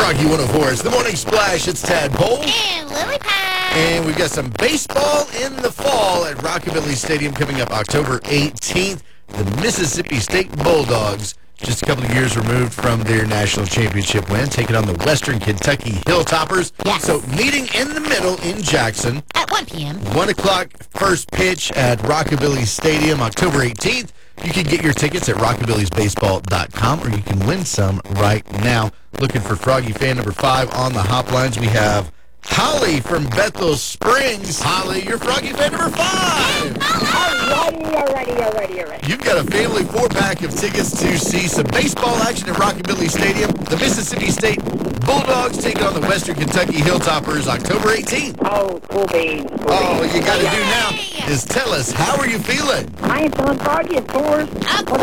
Froggy 104. It's the Morning Splash. It's Tadpole. And Lily Pad. And we've got some baseball in the fall at Rockabilly Stadium coming up October 18th. The Mississippi State Bulldogs, just a couple of years removed from their national championship win, taking on the Western Kentucky Hilltoppers. Yes. So meeting in the middle in Jackson. At 1 p.m. 1 o'clock first pitch at Rockabilly Stadium, October 18th. You can get your tickets at rockabillysbaseball.com, or you can win some right now. Looking for Froggy fan number 5 on the hoplines. We have Holly from Bethel Springs. Holly, you're Froggy fan number 5. Alrighty. You've got a family 4-pack of tickets to see some baseball action at Rockabilly Stadium. The Mississippi State Bulldogs taking on the Western Kentucky Hilltoppers October 18th. Oh, cool beans. All you got to do now is tell us, how are you feeling? I am feeling froggy, of course.